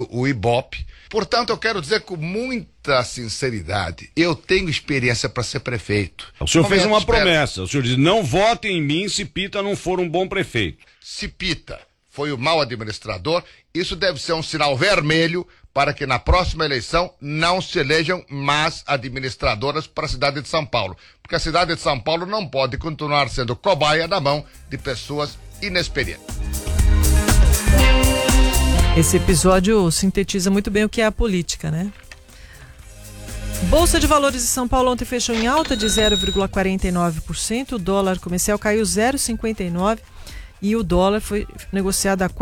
o Ibope. Portanto, eu quero dizer com muita sinceridade, eu tenho experiência para ser prefeito. O senhor fez uma promessa, o senhor disse, não votem em mim se Pita não for um bom prefeito. Se Pita foi o mau administrador, isso deve ser um sinal vermelho para que na próxima eleição não se elejam más administradoras para a cidade de São Paulo. Porque a cidade de São Paulo não pode continuar sendo cobaia na mão de pessoas inexperientes. Esse episódio sintetiza muito bem o que é a política, né? Bolsa de Valores de São Paulo ontem fechou em alta de 0,49%, o dólar comercial caiu 0,59% e o dólar foi negociado a R$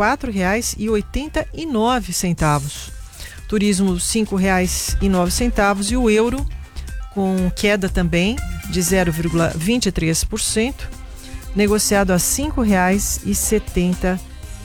4,89. Turismo R$ 5,09 e o euro com queda também de 0,23%, negociado a R$ 5,76.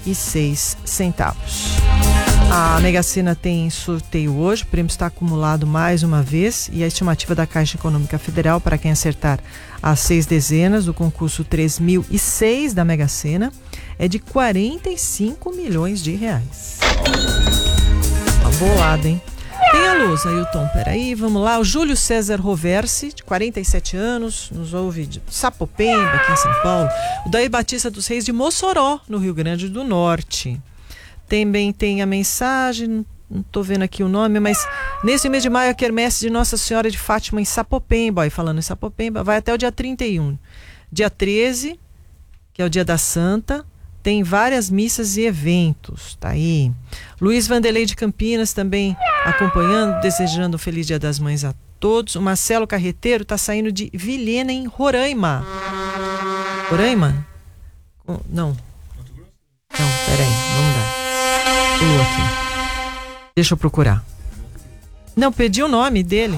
A Mega Sena tem sorteio hoje, o prêmio está acumulado mais uma vez e a estimativa da Caixa Econômica Federal para quem acertar as 6 dezenas do concurso 3006 da Mega Sena é de 45 milhões de reais. Uma bolada, hein? Tem a luz, Ailton, peraí, vamos lá. O Júlio César Roversi, de 47 anos, nos ouve de Sapopemba, aqui em São Paulo. O Daí Batista dos Reis de Mossoró, no Rio Grande do Norte. Também tem a mensagem, não estou vendo aqui o nome, mas nesse mês de maio a quermesse de Nossa Senhora de Fátima em Sapopemba, e falando em Sapopemba, vai até o dia 31. Dia 13, que é o dia da Santa, tem várias missas e eventos, tá aí. Luiz Vanderlei de Campinas também acompanhando, desejando um feliz Dia das Mães a todos. O Marcelo Carreteiro está saindo de Vilhena, em Roraima. Roraima? Não. Não, peraí, vamos dar. Aqui. Deixa eu procurar. Não, pedi o nome dele.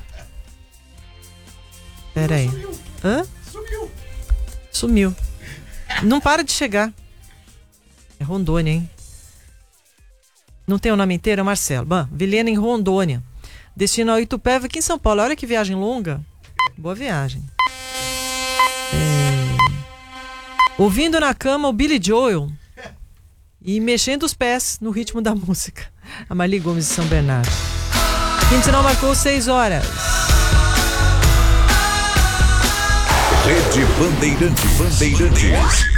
Peraí. Hã? Sumiu. Não para de chegar. É Rondônia, hein? Não tem o nome inteiro? É Marcelo. Vilhena, em Rondônia. Destino ao Itupeva, aqui em São Paulo. Olha que viagem longa. Boa viagem. Ouvindo na cama o Billy Joel e mexendo os pés no ritmo da música. A Marli Gomes de São Bernardo. Quem sinal marcou 6 horas. Rede Bandeirantes.